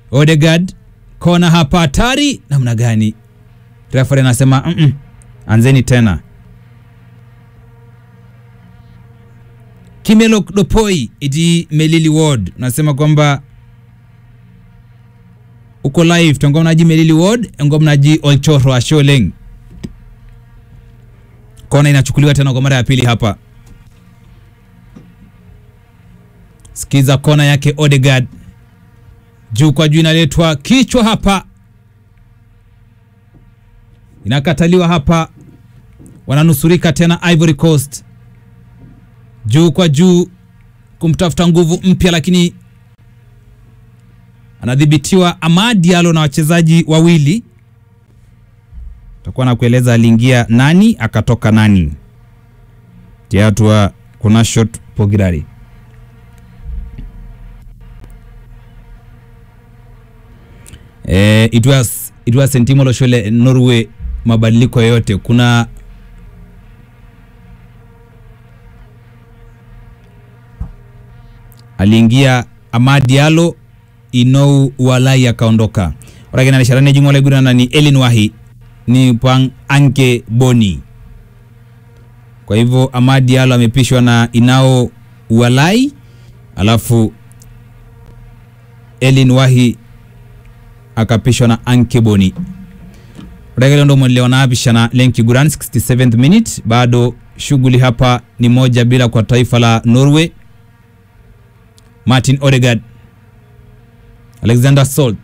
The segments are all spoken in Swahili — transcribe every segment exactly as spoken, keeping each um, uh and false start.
Odegaard kona hapa hatari namna gani? Referee anasema mm -mm. Anzeni tena. Kimelo Dopoi iti Melili Ward nasema kwamba uko live tungo mnaji Melili Ward ngo mnaji Olchoro Asholeng. Kona inachukuliwa tena kwa mara ya pili hapa. Sikiza kona yake Odegaard. Juu kwa juu inaletwa kichwa hapa. Inakataliwa hapa. Wananusurika tena Ivory Coast. Juu kwa juu kumtafuta nguvu mpya lakini anadhibitiwa Amad Diallo na wachezaji wawili. Takuwa na kueleza aliingia nani akatoka nani. Tiatua kuna shot Pogirari. Eh, it was it was Sentimolo Shole Norway mabadiliko yote. Kuna aliingia Amad Diallo, Inou Walai akaondoka. Oragena nisharane jingole gudana ni Elin Wahi ni Pang Anke Boni. Kwa hivyo Amad Diallo amepishwa na Inou Walai, alafu Elin Wahi akapishwa na Anke Boni. Oragena ndo mwelewana abishana Lenki Guran sixty-seventh minute. Bado shughuli hapa ni moja bila kwa taifa la Norway. Martin Odegaard, Alexander Salt.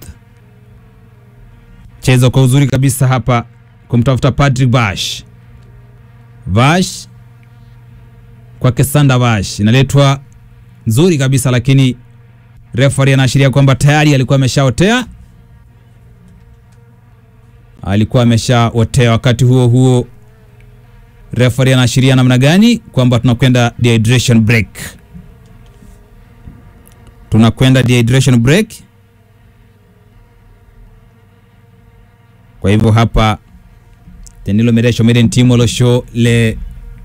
Chezo kwa uzuri kabisa hapa kumtafuta Patrick Vash. Vash kwa Kesanda Vash inaletwa nzuri kabisa lakini referee anaashiria kwamba tayari alikuwa ameshaotea. Alikuwa ameshaotea wakati huo huo. Referee anaashiria namna gani kwamba tunakwenda dehydration break. Tunakwenda dehydration break. Kwa hivyo hapa tenilo meresho meden timo lo show le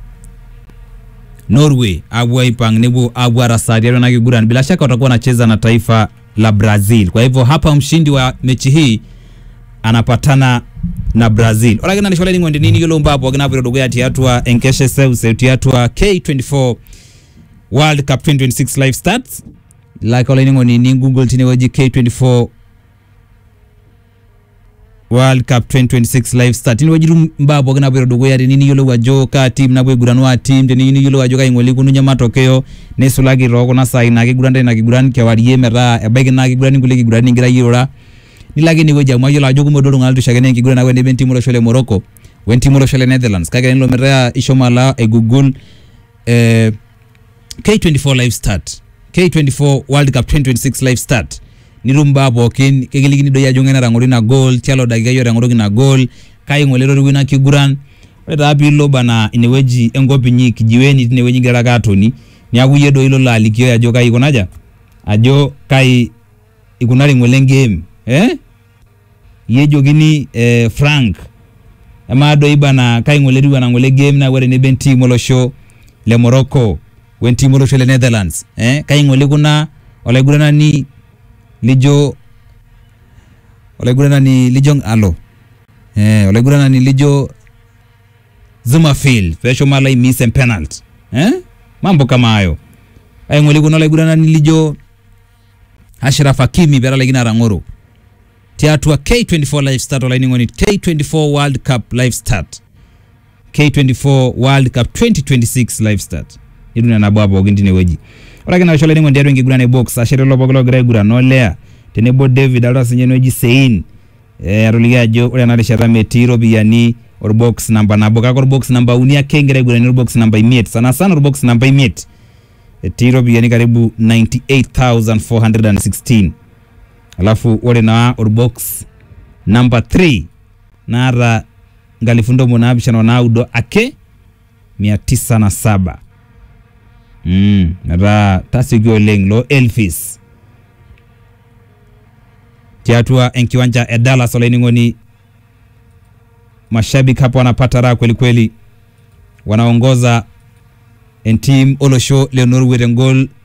Norway abwa ipang nebu abwa rasadi na kiguran. Bila shaka watakuwa wanacheza na taifa la Brazil. Kwa hivyo hapa mshindi wa mechi hii anapatana na Brazil. Oragena nishole ni ngondi nini yolo mbapo wagena viro dogo ya tiatua enkeshe seuse tiatua K twenty-four World Cup twenty twenty-six live starts. Like all anyone in Google tinewaji K twenty-four World Cup twenty twenty-six live start. Tinewaji mbabo gana bero dogo yari nini yolo wajoka team na bwe guranwa team nini yolo wajoka ingoli kunu nyama tokeo nesu lagi rogo na sai na kigurande na kiguran ke wariye mera ebege na kiguran ngule kiguran ngira yirora ni lagi ni weja majo la jogo mododo ngaldo shagene kiguran wende benti mulo shole Morocco wenti mulo shole Netherlands kage nilo mera ishomala e Google eh, K twenty-four live start. K twenty-four World Cup twenty twenty-six live start. Nirumba bokin kegeligini do ya jongena rangori na goal chalo dagiga yo rangori na goal kai ngolero wina kiguran weta apilo bana ineweji engopi nyi kijiweni ineweji garagato ni aguye do ilo la likio ya joka iko naja ajo kai ikunari ngole game eh yejo gini eh, Frank ama do ibana kai ngoleri wana ngole game na were ne benti molo show le Morocco wenti molo show le Netherlands eh kai ngole kuna ole gurana ni lijo ole gurana ni lijong alo eh ole gurana ni lijo Zumafield fesho mala miss penalty eh mambo kama hayo ai ngole kuna ole gurana ni lijo Ashraf Hakimi bera legina rangoro tiatua K twenty-four live start online ngoni K twenty-four World Cup live start K twenty-four World Cup twenty twenty-six live start iduna na babo gindine weji oragena shole ngo ndiado ngigurane box ashere lobogolo gregura no lea tenebo David alasinyeno weji sein eh aruliga jo ore na reshara metiro biyani or box number na boka or box number unia kengere gurane box number imet sana sana or box number imet etiro biyani karibu ninety-eight thousand four hundred sixteen alafu ore na or box number three nara ngalifundo mona abishana na udo ake mia tisa na saba. Mm, nara tasigyo lenglo Elvis. Tiatua enkiwanja Edala soleni ngoni mashabiki hapo wanapata raha kweli kweli. Wanaongoza en team Olosho Leonor Werengol